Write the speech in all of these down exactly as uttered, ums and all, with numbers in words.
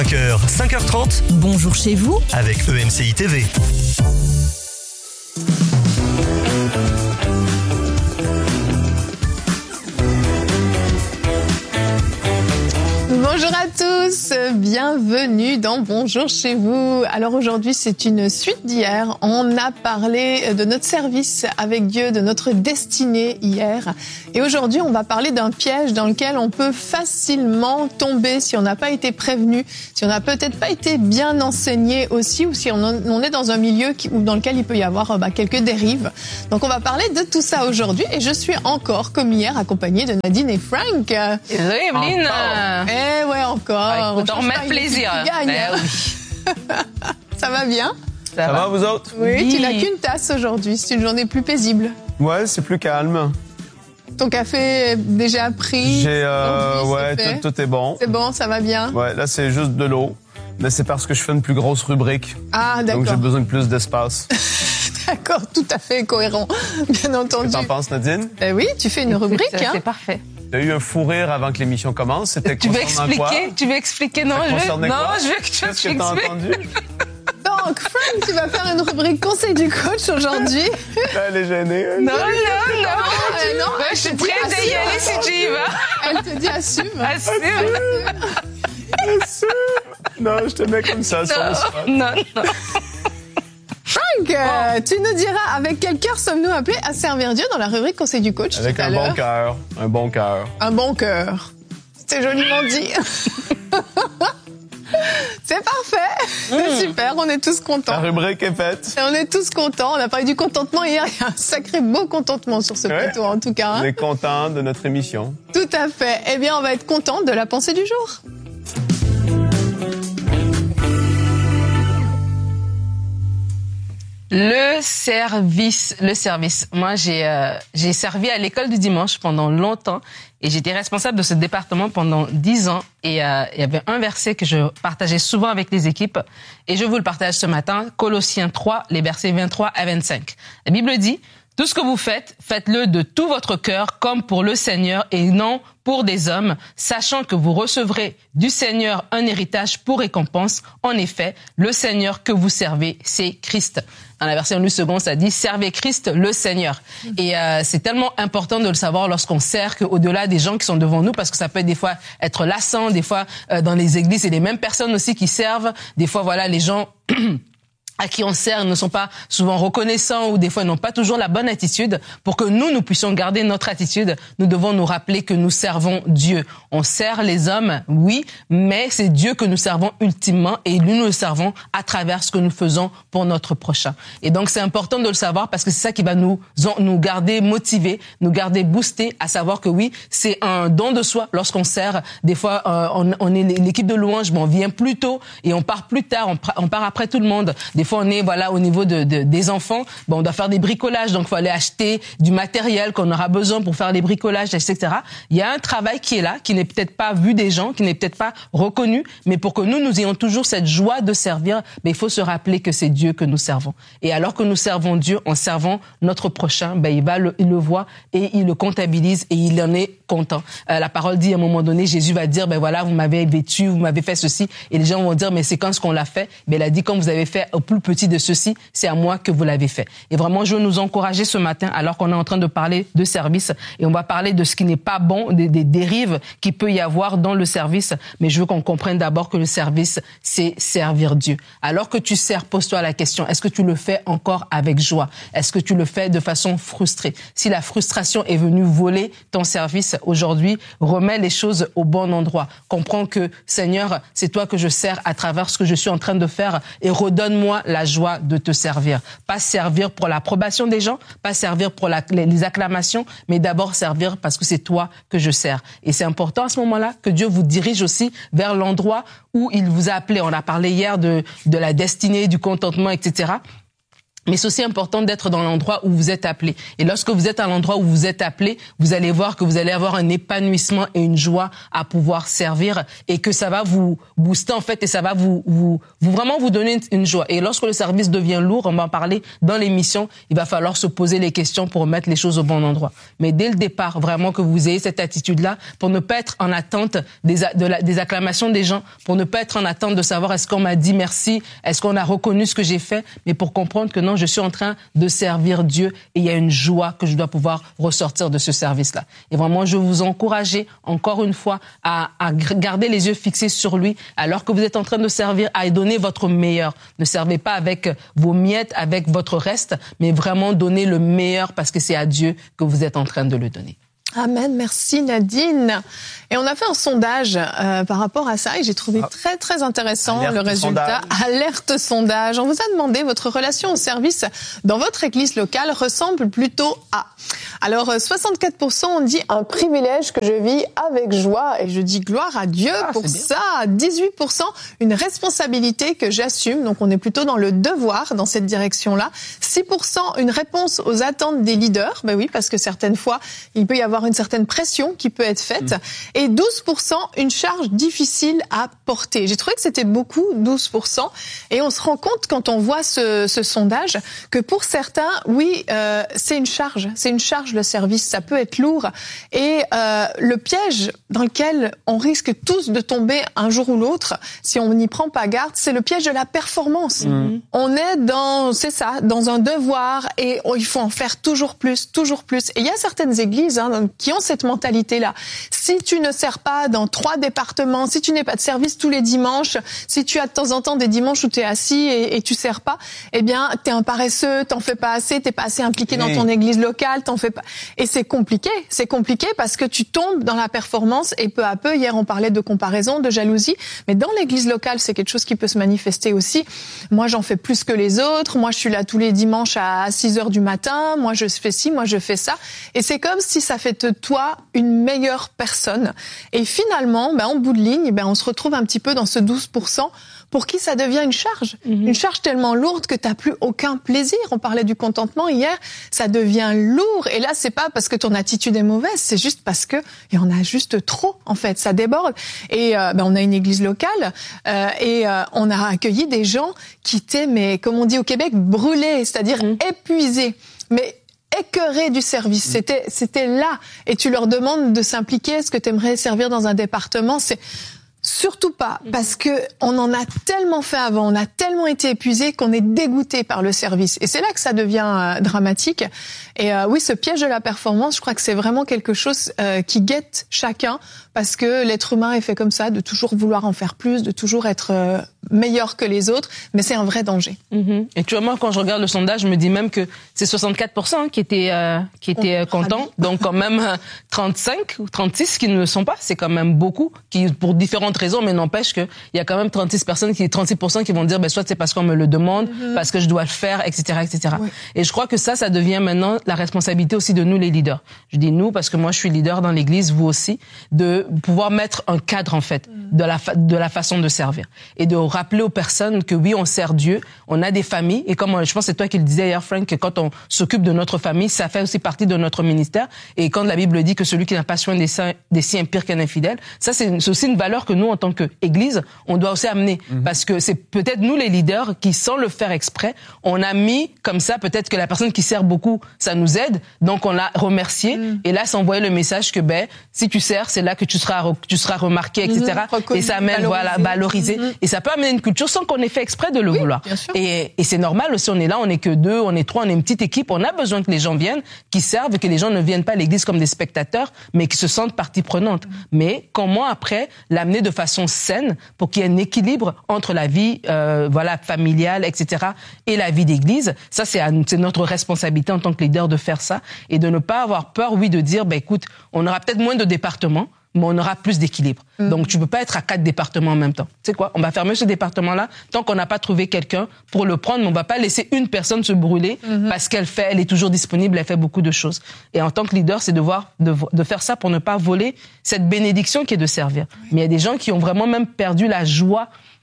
cinq heures, cinq heures trente. Bonjour chez vous avec E M C I T V. Bonjour à tous, bienvenue dans Bonjour chez vous. Alors aujourd'hui, c'est une suite d'hier. On a parlé de notre service avec Dieu, de notre destinée hier. Et aujourd'hui, on va parler d'un piège dans lequel on peut facilement tomber si on n'a pas été prévenu, si on n'a peut-être pas été bien enseigné aussi, ou si on, on est dans un milieu qui, dans lequel il peut y avoir bah, quelques dérives. Donc on va parler de tout ça aujourd'hui. Et je suis encore, comme hier, accompagnée de Nadine et Frank. Hello Evelyne. Eh ouais, encore. Ah, écoute, on remet plaisir. Ben oui. Ça va bien? Ça, Ça va, vous autres? Oui, oui. Tu n'as qu'une tasse aujourd'hui. C'est une journée plus paisible. Ouais, c'est plus calme. Ton café est déjà pris? J'ai, euh, ouais, tout, tout est bon. C'est bon, ça va bien? Ouais, là, c'est juste de l'eau. Mais c'est parce que je fais une plus grosse rubrique. Ah, d'accord. Donc, j'ai besoin de plus d'espace. D'accord, tout à fait cohérent, bien entendu. Qu'est-ce que t'en penses, Nadine? Ben oui, tu fais une rubrique. C'est, hein. c'est parfait. Il y a eu un fou rire avant que l'émission commence. C'était tu veux expliquer quoi? Tu veux expliquer? Non, je veux, non, je veux que tu Qu'est-ce que t'as entendu? Donc, Frank, tu vas faire une rubrique conseil du coach aujourd'hui. Elle est gênée. Elle non, non, non, non. Euh, non ouais, je suis prête à y aller si tu y vas. Elle te dit assume. Assume. Assume. Non, je te mets comme ça. Non, sur le spot. non, non. Frank, euh, tu nous diras avec quel cœur sommes-nous appelés à servir Dieu dans la rubrique conseil du coach? Avec tout à un l'heure. bon cœur. Un bon cœur. Un bon cœur. C'est joliment dit. C'est parfait. C'est super. On est tous contents. La rubrique est faite. Et on est tous contents. On a parlé du contentement hier. Il y a un sacré beau contentement sur ce Ouais. plateau, en tout cas. Hein. On est content de notre émission. Tout à fait. Eh bien, on va être content de la pensée du jour. Le service, le service. Moi, j'ai euh, j'ai servi à l'école du dimanche pendant longtemps et j'étais responsable de ce département pendant dix ans. Et euh, il y avait un verset que je partageais souvent avec les équipes et je vous le partage ce matin, Colossiens trois, les versets vingt-trois à vingt-cinq. La Bible dit: tout ce que vous faites, faites-le de tout votre cœur comme pour le Seigneur et non pour des hommes, sachant que vous recevrez du Seigneur un héritage pour récompense. En effet, le Seigneur que vous servez, c'est Christ. Dans la version Louis second, ça dit « Servez Christ, le Seigneur ». Et euh, c'est tellement important de le savoir lorsqu'on sert qu'au-delà des gens qui sont devant nous, parce que ça peut des fois être lassant, des fois euh, dans les églises, c'est les mêmes personnes aussi qui servent. Des fois, voilà, les gens... à qui on sert ne sont pas souvent reconnaissants ou des fois n'ont pas toujours la bonne attitude. Pour que nous, nous puissions garder notre attitude, nous devons nous rappeler que nous servons Dieu. On sert les hommes, oui, mais c'est Dieu que nous servons ultimement et nous nous le servons à travers ce que nous faisons pour notre prochain. Et donc, c'est important de le savoir parce que c'est ça qui va nous, nous garder motivés, nous garder boostés à savoir que oui, c'est un don de soi lorsqu'on sert. Des fois, euh, on, on est l'équipe de louange, mais on vient plus tôt et on part plus tard, on, on part après tout le monde. Des fois, on est voilà au niveau de, de des enfants, bon, on doit faire des bricolages, donc il faut aller acheter du matériel qu'on aura besoin pour faire les bricolages, et cetera. Il y a un travail qui est là, qui n'est peut-être pas vu des gens, qui n'est peut-être pas reconnu, mais pour que nous, nous ayons toujours cette joie de servir, ben, il faut se rappeler que c'est Dieu que nous servons. Et alors que nous servons Dieu, en servant notre prochain, ben, il va le, il le voit et il le comptabilise et il en est content. Euh, la parole dit à un moment donné, Jésus va dire, ben voilà, vous m'avez vêtu, vous m'avez fait ceci, et les gens vont dire, mais c'est quand ce qu'on l'a fait? Ben, il a dit, quand vous avez fait au plus petit de ceci, c'est à moi que vous l'avez fait. Et vraiment, je veux nous encourager ce matin, alors qu'on est en train de parler de service, et on va parler de ce qui n'est pas bon, des, des dérives qu'il peut y avoir dans le service, mais je veux qu'on comprenne d'abord que le service, c'est servir Dieu. Alors que tu sers, pose-toi la question, est-ce que tu le fais encore avec joie? Est-ce que tu le fais de façon frustrée? Si la frustration est venue voler ton service aujourd'hui, remets les choses au bon endroit. Comprends que, Seigneur, c'est toi que je sers à travers ce que je suis en train de faire et redonne-moi la joie de te servir. Pas servir pour l'approbation des gens, pas servir pour la, les, les acclamations, mais d'abord servir parce que c'est toi que je sers. Et c'est important à ce moment-là que Dieu vous dirige aussi vers l'endroit où il vous a appelé. On a parlé hier de, de la destinée, du contentement, et cetera. Mais c'est aussi important d'être dans l'endroit où vous êtes appelé. Et lorsque vous êtes à l'endroit où vous êtes appelé, vous allez voir que vous allez avoir un épanouissement et une joie à pouvoir servir et que ça va vous booster en fait et ça va vous, vous, vous vraiment vous donner une, une joie. Et lorsque le service devient lourd, on va en parler dans l'émission, il va falloir se poser les questions pour mettre les choses au bon endroit. Mais dès le départ, vraiment que vous ayez cette attitude-là pour ne pas être en attente des, de la, des acclamations des gens, pour ne pas être en attente de savoir est-ce qu'on m'a dit merci, est-ce qu'on a reconnu ce que j'ai fait, mais pour comprendre que non, je suis en train de servir Dieu et il y a une joie que je dois pouvoir ressortir de ce service-là. Et vraiment, je vous encourage encore une fois à, à garder les yeux fixés sur lui alors que vous êtes en train de servir, à donner votre meilleur. Ne servez pas avec vos miettes, avec votre reste, mais vraiment donnez le meilleur parce que c'est à Dieu que vous êtes en train de le donner. Amen, merci Nadine. Et on a fait un sondage euh, par rapport à ça et j'ai trouvé très très intéressant Alerte le résultat. Sondage. Alerte sondage. On vous a demandé votre relation au service dans votre église locale ressemble plutôt à. Alors soixante-quatre pour cent ont dit un privilège que je vis avec joie et je dis gloire à Dieu ah, pour ça. dix-huit pour cent une responsabilité que j'assume. Donc on est plutôt dans le devoir dans cette direction-là. six pour cent une réponse aux attentes des leaders. Ben oui, parce que certaines fois il peut y avoir une certaine pression qui peut être faite. Mmh. Et douze pour cent une charge difficile à porter. J'ai trouvé que c'était beaucoup, douze pour cent. Et on se rend compte quand on voit ce, ce sondage que pour certains, oui, euh, c'est une charge. C'est une charge le service. Ça peut être lourd. Et euh, le piège dans lequel on risque tous de tomber un jour ou l'autre, si on n'y prend pas garde, c'est le piège de la performance. Mmh. On est dans, c'est ça, dans un devoir et oh, il faut en faire toujours plus, toujours plus. Et il y a certaines églises hein, qui ont cette mentalité-là. Si tu ne sers pas dans trois départements, si tu n'es pas de service tous les dimanches, si tu as de temps en temps des dimanches où tu es assis et, et tu sers pas, eh bien, t'es un paresseux, t'en fais pas assez, t'es pas assez impliqué oui. dans ton église locale, t'en fais pas. Et c'est compliqué. C'est compliqué parce que tu tombes dans la performance et peu à peu, hier on parlait de comparaison, de jalousie, mais dans l'église locale, c'est quelque chose qui peut se manifester aussi. Moi, j'en fais plus que les autres. Moi, je suis là tous les dimanches à six heures du matin. Moi, je fais ci, moi, je fais ça. Et c'est comme si ça fait de toi une meilleure personne. Et finalement, ben, en bout de ligne, ben, on se retrouve un petit peu dans ce douze pour cent pour qui ça devient une charge. Mmh. Une charge tellement lourde que t'as plus aucun plaisir. On parlait du contentement hier. Ça devient lourd. Et là, c'est pas parce que ton attitude est mauvaise. C'est juste parce que il y en a juste trop, en fait. Ça déborde. Et, euh, ben, on a une église locale, euh, et, euh, on a accueilli des gens qui étaient, mais, comme on dit au Québec, brûlés, c'est-à-dire mmh. épuisés. Mais, écœurés du service. C'était, c'était là. Et tu leur demandes de s'impliquer. Est-ce que tu aimerais servir dans un département? C'est surtout pas, parce que on en a tellement fait avant, on a tellement été épuisé qu'on est dégoûté par le service. Et c'est là que ça devient euh, dramatique. Et euh, oui, ce piège de la performance, je crois que c'est vraiment quelque chose euh, qui guette chacun, parce que l'être humain est fait comme ça, de toujours vouloir en faire plus, de toujours être euh, meilleur que les autres, mais c'est un vrai danger. Mm-hmm. Et tu vois, moi, quand je regarde le sondage, je me dis même que c'est soixante-quatre pour cent qui étaient euh, qui étaient euh, contents, donc quand même euh, trente-cinq ou trente-six qui ne le sont pas, c'est quand même beaucoup, qui pour différentes raisons, mais n'empêche que il y a quand même trente-six personnes qui, trente-six pour cent qui vont dire, ben soit c'est parce qu'on me le demande, mm-hmm. parce que je dois le faire, et cetera, et cetera. Ouais. Et je crois que ça, ça devient maintenant la responsabilité aussi de nous les leaders. Je dis nous parce que moi je suis leader dans l'église, vous aussi, de pouvoir mettre un cadre en fait de la fa- de la façon de servir et de rappeler aux personnes que oui, on sert Dieu, on a des familles et comme je pense que c'est toi qui le disais hier Frank, que quand on s'occupe de notre famille, ça fait aussi partie de notre ministère et quand la Bible dit que celui qui n'a pas soin des siens, des siens est pire qu'un infidèle, ça c'est, c'est aussi une valeur que nous en tant qu'église, on doit aussi amener mm-hmm. parce que c'est peut-être nous les leaders qui sans le faire exprès, on a mis comme ça peut-être que la personne qui sert beaucoup, ça nous aide, donc on l'a remercié mm. et là s'envoyer le message que ben si tu sers, c'est là que tu seras tu seras remarqué, et cetera. Mmh, et ça amène, voilà, valorisé. Mmh. Et ça peut amener une culture sans qu'on ait fait exprès de le oui, vouloir. Et, et c'est normal aussi, on est là, on est que deux, on est trois, on est une petite équipe, on a besoin que les gens viennent, qui servent, que les gens ne viennent pas à l'église comme des spectateurs, mais qui se sentent partie prenante. Mmh. Mais comment après l'amener de façon saine pour qu'il y ait un équilibre entre la vie, euh, voilà, familiale, et cetera, et la vie d'église. Ça, c'est, à, c'est notre responsabilité en tant que leader de faire ça et de ne pas avoir peur, oui, de dire, ben écoute, on aura peut-être moins de départements, mais on aura plus d'équilibre. Mmh. Donc, tu peux pas être à quatre départements en même temps. Tu sais quoi? On va fermer ce département-là tant qu'on n'a pas trouvé quelqu'un pour le prendre, mais on va pas laisser une personne se brûler mmh. parce qu'elle fait, elle est toujours disponible, elle fait beaucoup de choses. Et en tant que leader, c'est de voir, de, de faire ça pour ne pas voler cette bénédiction qui est de servir. Mmh. Mais il y a des gens qui ont vraiment même perdu la joie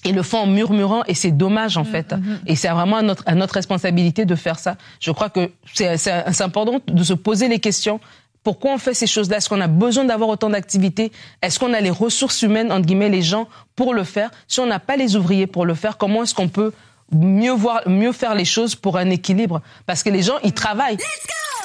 et le font en murmurant, et c'est dommage en fait. Mm-hmm. Et c'est vraiment à notre, à notre responsabilité de faire ça. Je crois que c'est, c'est, c'est important de se poser les questions. Pourquoi on fait ces choses-là? Est-ce qu'on a besoin d'avoir autant d'activités? Est-ce qu'on a les ressources humaines, entre guillemets, les gens pour le faire? Si on n'a pas les ouvriers pour le faire, comment est-ce qu'on peut mieux voir, mieux faire les choses pour un équilibre? Parce que les gens, ils travaillent.